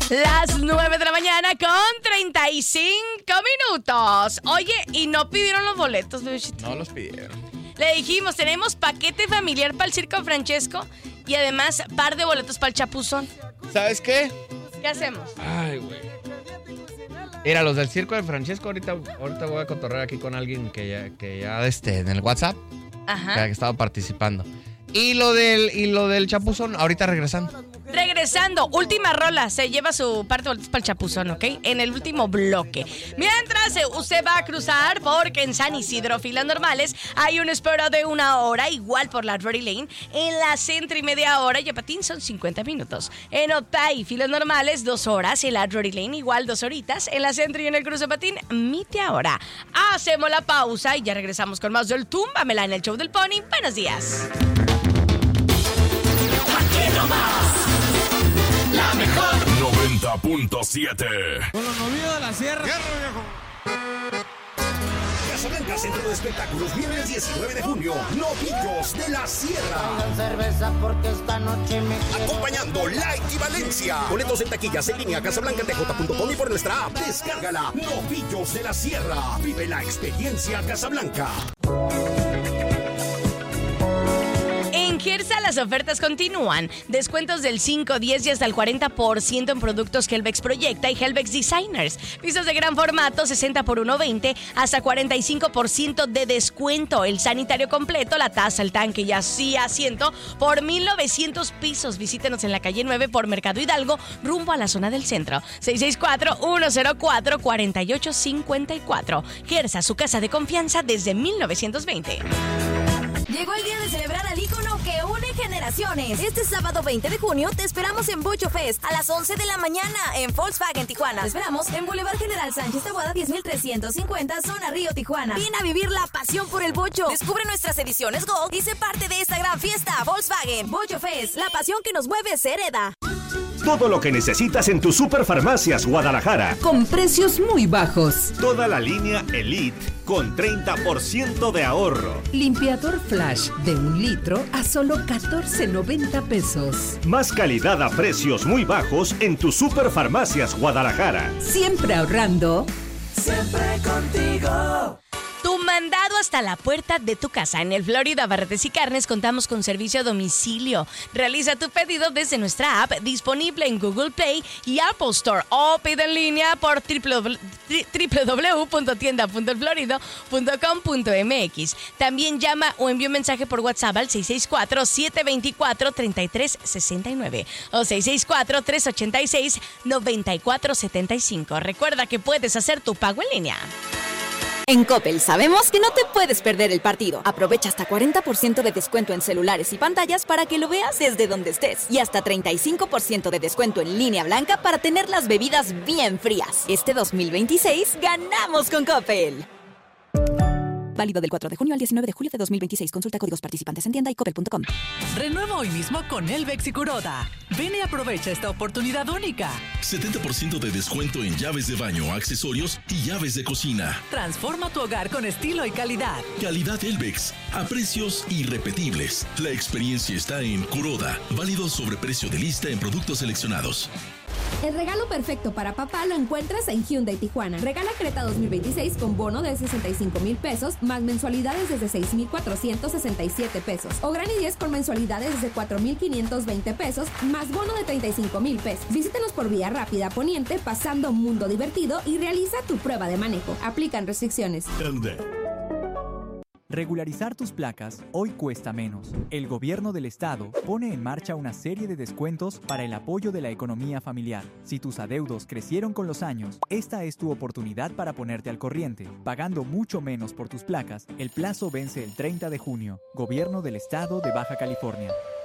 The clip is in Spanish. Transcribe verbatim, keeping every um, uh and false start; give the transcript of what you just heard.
Las nueve de la mañana con treinta y cinco minutos. Oye, y no pidieron los boletos, bebecito. No los pidieron. Le dijimos, tenemos paquete familiar para el Circo Francesco y además par de boletos para el Chapuzón. ¿Sabes qué? ¿Qué hacemos? Ay, güey. Era los del Circo de Francesco. Ahorita, ahorita voy a cotorrear aquí con alguien que ya, que ya este, en el WhatsApp, Ajá. que estaba participando. Y lo del, y lo del Chapuzón, ahorita regresando. Regresando, última rola, se lleva su parte de boletos para el Chapuzón, ¿ok? En el último bloque. Mientras eh, usted va a cruzar, porque en San Isidro, filas normales, hay una espera de una hora, igual por la Rory Lane. En la Centro y media hora, y a Patín son cincuenta minutos. En Otay, filas normales, dos horas. En la Rory Lane, igual dos horitas. En la Centro y en el cruce Patín, media hora. Hacemos la pausa y ya regresamos con más del Túmbamela en el show del Pony. Buenos días. La mejor noventa punto siete. Con los novillos de la sierra. Casablanca Centro de Espectáculos, viernes diecinueve de junio, Novillos de la Sierra. Cerveza porque esta noche me Acompañando Light y Valencia. Boletos en taquillas en línea casablanca t j punto com y por nuestra app. Descárgala. Novillos de la Sierra. Vive la experiencia Casablanca. En Gersa las ofertas continúan. Descuentos del cinco, diez y hasta el cuarenta por ciento en productos Helvex Proyecta y Helvex Designers. Pisos de gran formato, sesenta por uno veinte, hasta cuarenta y cinco por ciento de descuento. El sanitario completo, la taza, el tanque y así asiento por mil novecientos pisos. Visítenos en la calle nueve por Mercado Hidalgo, rumbo a la zona del centro. seis seis cuatro, uno cero cuatro, cuatro ocho cinco cuatro. Gersa, su casa de confianza desde mil novecientos veinte. Llegó el día de celebrar al ícono que une generaciones. Este sábado veinte de junio te esperamos en Bocho Fest a las once de la mañana en Volkswagen Tijuana. Te esperamos en Boulevard General Sánchez Taboada diez mil trescientos cincuenta, zona Río, Tijuana. Ven a vivir la pasión por el bocho. Descubre nuestras ediciones Gold y sé parte de esta gran fiesta. Volkswagen Bocho Fest, la pasión que nos mueve se hereda. Todo lo que necesitas en tus Superfarmacias Guadalajara. Con precios muy bajos. Toda la línea Elite con treinta por ciento de ahorro. Limpiador Flash de un litro a solo catorce noventa pesos. Más calidad a precios muy bajos en tus Superfarmacias Guadalajara. Siempre ahorrando. siempre contigo. Tu mandado hasta la puerta de tu casa. En el Florida Barretes y Carnes contamos con servicio a domicilio. Realiza tu pedido desde nuestra app, disponible en Google Play y Apple Store, o pide en línea por doble u doble u doble u punto tienda punto el florido punto com punto m x. También llama o envía un mensaje por WhatsApp al seis seis cuatro, siete dos cuatro, tres tres seis nueve o seis seis cuatro, tres ocho seis, nueve cuatro siete cinco. Recuerda que puedes hacer tu pago en línea. En Coppel sabemos que no te puedes perder el partido. Aprovecha hasta cuarenta por ciento de descuento en celulares y pantallas para que lo veas desde donde estés. Y hasta treinta y cinco por ciento de descuento en línea blanca para tener las bebidas bien frías. Este dos mil veintiséis ganamos con Coppel. Válido del cuatro de junio al diecinueve de julio de dos mil veintiséis. Consulta códigos participantes en tienda y coppel punto com. Renueva hoy mismo con Helvex y Kuroda. Ven y aprovecha esta oportunidad única. setenta por ciento de descuento en llaves de baño, accesorios y llaves de cocina. Transforma tu hogar con estilo y calidad. Calidad Helvex, a precios irrepetibles. La experiencia está en Kuroda. Válido sobre precio de lista en productos seleccionados. El regalo perfecto para papá lo encuentras en Hyundai Tijuana. Regala Creta dos mil veintiséis con bono de sesenta y cinco mil pesos, más mensualidades desde seis mil cuatrocientos sesenta y siete pesos. O Gran i diez con mensualidades desde cuatro mil quinientos veinte pesos, más bono de treinta y cinco mil pesos. Visítanos por Vía Rápida Poniente, pasando Mundo Divertido, y realiza tu prueba de manejo. Aplican restricciones. Regularizar tus placas hoy cuesta menos. El gobierno del estado pone en marcha una serie de descuentos para el apoyo de la economía familiar. Si tus adeudos crecieron con los años, esta es tu oportunidad para ponerte al corriente. Pagando mucho menos por tus placas, el plazo vence el treinta de junio. Gobierno del estado de Baja California.